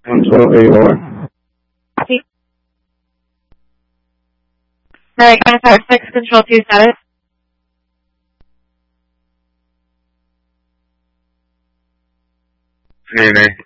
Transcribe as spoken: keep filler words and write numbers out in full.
Council A O. Copy. Alright, contact six, control two status. C N A.